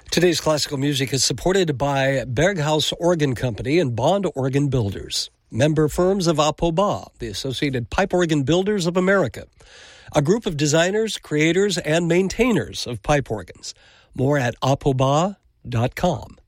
Today's classical music is supported by Berghaus Organ Company and Bond Organ Builders, member firms of APOBA, the Associated Pipe Organ Builders of America, a group of designers, creators, and maintainers of pipe organs. More at apoba.com.